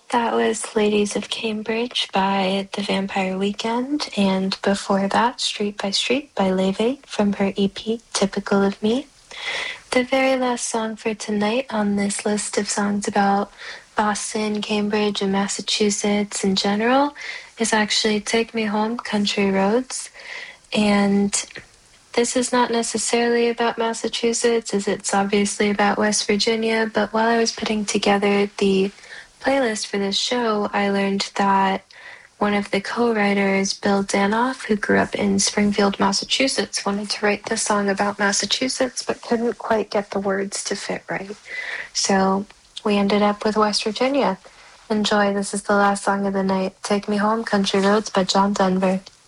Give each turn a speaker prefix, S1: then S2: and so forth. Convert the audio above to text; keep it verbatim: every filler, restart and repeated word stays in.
S1: That was Ladies of Cambridge by The Vampire Weekend, and before that, Street by Street by Leve from her E P, Typical of Me. The very last song for tonight on this list of songs about Boston, Cambridge, and Massachusetts in general is actually Take Me Home, Country Roads. And this is not necessarily about Massachusetts, as it's obviously about West Virginia, but while I was putting together the playlist for this show, I learned that one of the co-writers, Bill Danoff, who grew up in Springfield, Massachusetts, wanted to write this song about Massachusetts, but couldn't quite get the words to fit right. So we ended up with West Virginia. Enjoy. This is the last song of the night. Take Me Home, Country Roads by John Denver.